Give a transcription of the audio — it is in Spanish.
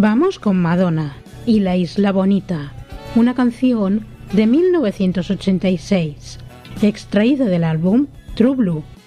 Vamos con Madonna y La Isla Bonita, una canción de 1986, extraída del álbum True Blue.